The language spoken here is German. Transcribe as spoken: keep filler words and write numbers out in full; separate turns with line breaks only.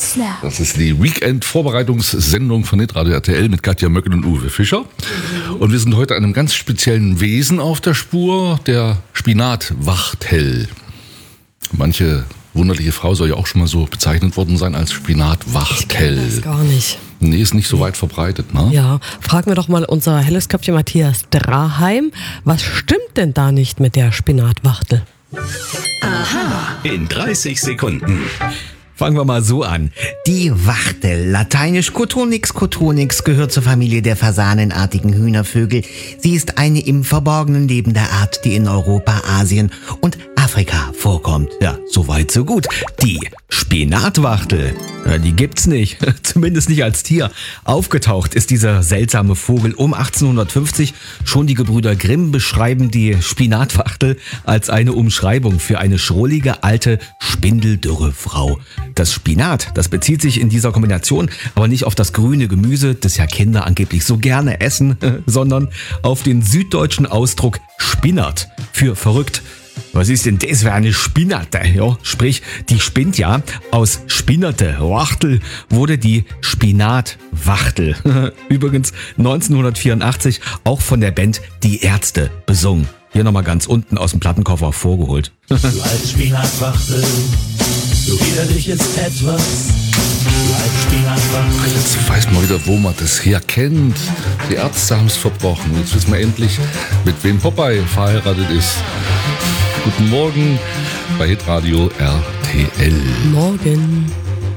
Snap.
Das ist die Weekend-Vorbereitungssendung von Hitradio R T L mit Katja Möcken und Uwe Fischer. Und wir sind heute einem ganz speziellen Wesen auf der Spur, der Spinatwachtel. Manche wunderliche Frau soll ja auch schon mal so bezeichnet worden sein als Spinatwachtel.
Ich das gar nicht.
Nee, ist nicht so weit verbreitet, ne?
Ja, fragen wir doch mal unser helles Köpfchen Matthias Draheim. Was stimmt denn da nicht mit der Spinatwachtel?
Aha. In dreißig Sekunden.
Fangen wir mal so an. Die Wachtel, lateinisch Cotonix cotonix, gehört zur Familie der fasanenartigen Hühnervögel. Sie ist eine im Verborgenen lebende Art, die in Europa, Asien und Afrika vorkommt. Ja, soweit so gut. Die Spinatwachtel, ja, die gibt's nicht. Zumindest nicht als Tier. Aufgetaucht ist dieser seltsame Vogel um achtzehnhundertfünfzig. Schon die Gebrüder Grimm beschreiben die Spinatwachtel als eine Umschreibung für eine schrullige, alte, spindeldürre Frau. Das Spinat, das bezieht sich in dieser Kombination aber nicht auf das grüne Gemüse, das ja Kinder angeblich so gerne essen, sondern auf den süddeutschen Ausdruck Spinnert für verrückt. Was ist denn das für eine Spinnerte? Ja, sprich, die spinnt ja. Aus Spinnerte Wachtel wurde die Spinatwachtel. Übrigens neunzehnhundertvierundachtzig auch von der Band Die Ärzte besungen. Hier nochmal ganz unten aus dem Plattenkoffer vorgeholt.
Du als Spinatwachtel, du widerlich ist etwas. Du als Spinatwachtel.
Jetzt weiß man wieder, wo man das herkennt. Die Ärzte haben es verbrochen. Jetzt wissen wir endlich, mit wem Popeye verheiratet ist. Guten Morgen bei Hitradio R T L.
Morgen.